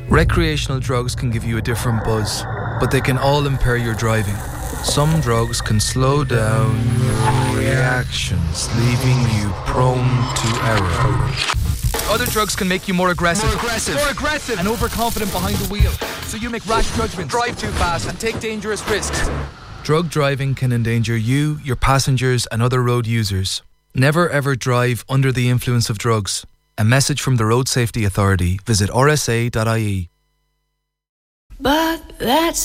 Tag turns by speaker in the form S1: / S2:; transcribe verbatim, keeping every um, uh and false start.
S1: Recreational drugs can give you a different buzz, but they can all impair your driving. Some drugs can slow down your reactions, leaving you prone to error. Other drugs can make you more aggressive.
S2: More aggressive.
S1: More aggressive.
S2: And overconfident behind the wheel. So you make rash judgments,
S1: Drive too fast and take dangerous risks.
S3: Drug driving can endanger you, your passengers and other road users. Never ever drive under the influence of drugs. A message from the Road Safety Authority. Visit r s a dot i e.
S4: But that's